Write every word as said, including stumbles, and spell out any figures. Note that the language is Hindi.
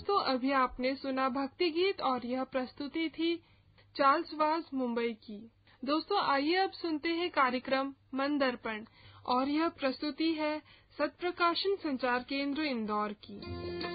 दोस्तों, अभी आपने सुना भक्ति गीत और यह प्रस्तुति थी चार्ल्स वाज मुंबई की। दोस्तों, आइए अब सुनते हैं कार्यक्रम मन दर्पण और यह प्रस्तुति है सत्प्रकाशन संचार केंद्र इंदौर की।